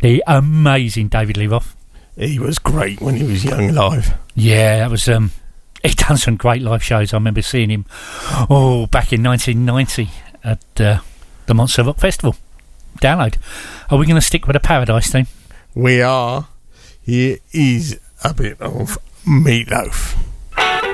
The amazing David Lee Roth. He was great when he was young live. Yeah, that was... He'd done some great live shows. I remember seeing him back in 1990 at the Monster Rock Festival. Download. Are we going to stick with a Paradise theme? We are. Here is a bit of Meatloaf.